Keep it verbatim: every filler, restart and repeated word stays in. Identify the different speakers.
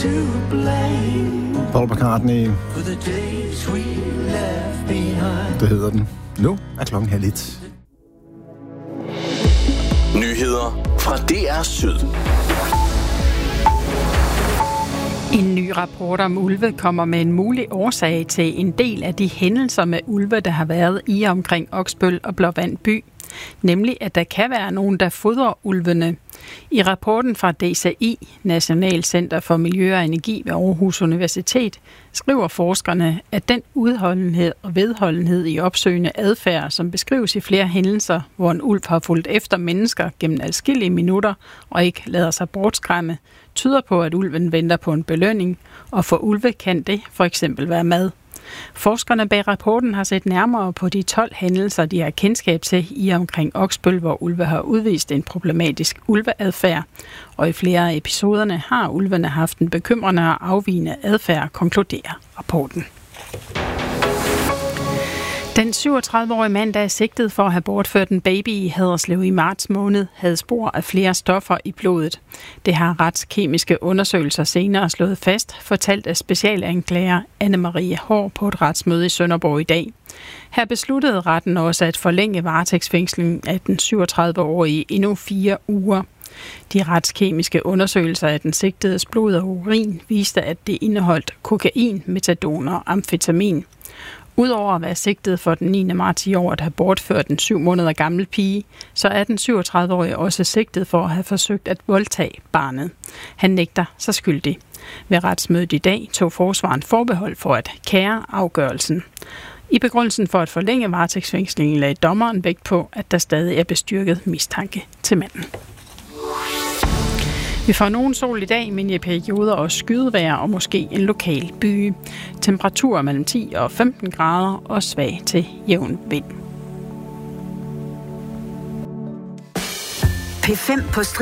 Speaker 1: Paul McCartney. Det hedder den. Nu er klokken halv et.
Speaker 2: Nyheder fra D R Syd.
Speaker 3: En ny rapport om ulve kommer med en mulig årsag til en del af de hændelser med ulve, der har været i og omkring Oksbøl og Blåvand by. Nemlig, at der kan være nogen, der fodrer ulvene. I rapporten fra D C I, National Center for Miljø og Energi ved Aarhus Universitet, skriver forskerne, at den udholdenhed og vedholdenhed i opsøgende adfærd, som beskrives i flere hændelser, hvor en ulv har fulgt efter mennesker gennem adskillige minutter og ikke lader sig bortskræmme, tyder på, at ulven venter på en belønning, og for ulve kan det for eksempel være mad. Forskerne bag rapporten har set nærmere på de tolv hændelser, de har kendskab til i og omkring Oksbøl, hvor ulve har udvist en problematisk ulveadfærd. Og i flere af episoderne har ulvene haft en bekymrende og afvigende adfærd, konkluderer rapporten. Den syvogtredive-årige mand, der er sigtet for at have bortført en baby i Haderslev i marts måned, havde spor af flere stoffer i blodet. Det har retskemiske undersøgelser senere slået fast, fortalt af specialanklager Anne-Marie Hår på et retsmøde i Sønderborg i dag. Her besluttede retten også at forlænge varetægtsfængslingen af den syvogtredive-årige endnu fire uger. De retskemiske undersøgelser af den sigtedes blod og urin viste, at det indeholdt kokain, metadon og amfetamin. Udover at være sigtet for den niende marts i år at have bortført en syv måneder gammel pige, så er den syvogtredive-årige også sigtet for at have forsøgt at voldtage barnet. Han nægter sig skyldig. Ved retsmødet i dag tog forsvaren forbehold for at kære afgørelsen. I begrundelsen for at forlænge varetægtsfængslingen lagde dommeren vægt på, at der stadig er bestyrket mistanke til manden. Vi får nogen sol i dag, men i perioder og skydevejr og måske en lokal byge. Temperaturer mellem ti og femten grader og svag til jævn vind.
Speaker 4: P fem på